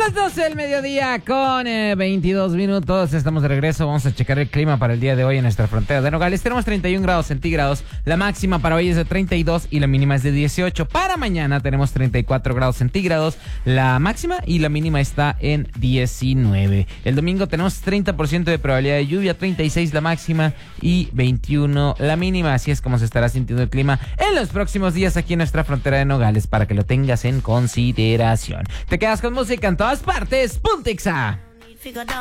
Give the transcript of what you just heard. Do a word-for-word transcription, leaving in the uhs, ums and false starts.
las doce del mediodía con eh, veintidós minutos. Estamos de regreso. Vamos a checar el clima para el día de hoy en nuestra frontera de Nogales. Tenemos treinta y un grados centígrados. La máxima para hoy es de treinta y dos y la mínima es de dieciocho. Para mañana tenemos treinta y cuatro grados centígrados. La máxima y la mínima está en diecinueve. El domingo tenemos treinta por ciento de probabilidad de lluvia, treinta y seis la máxima y veintiuno la mínima. Así es como se estará sintiendo el clima en los próximos días aquí en nuestra frontera de Nogales, para que lo tengas en consideración. Te quedas con música en todas partes. Punta Exa.